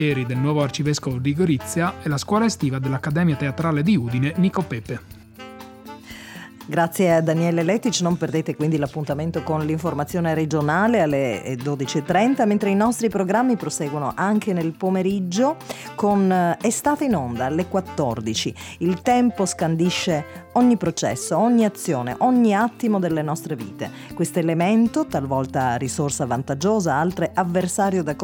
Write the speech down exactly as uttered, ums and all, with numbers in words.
Eri del nuovo arcivescovo di Gorizia e la scuola estiva dell'Accademia Teatrale di Udine Nico Pepe. Grazie a Daniele Letic, non perdete quindi l'appuntamento con l'informazione regionale alle dodici e trenta, mentre i nostri programmi proseguono anche nel pomeriggio con Estate in onda alle quattordici. Il tempo scandisce ogni processo, ogni azione, ogni attimo delle nostre vite. Questo elemento, talvolta risorsa vantaggiosa, altre avversario da